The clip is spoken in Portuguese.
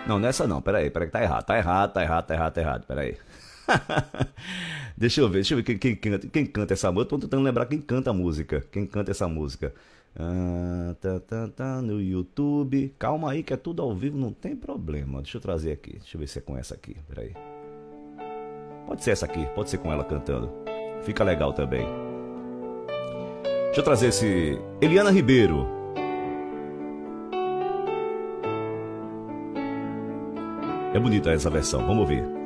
Não, nessa não, peraí, peraí, tá errado, peraí. Deixa eu ver quem canta essa música. Tô tentando lembrar quem canta a música. Quem canta essa música. No YouTube. Calma aí que é tudo ao vivo, não tem problema. Deixa eu trazer aqui. Deixa eu ver se é com essa aqui. Peraí. Pode ser essa aqui, pode ser com ela cantando. Fica legal também. Deixa eu trazer esse. Eliana Ribeiro. É bonita essa versão, vamos ver.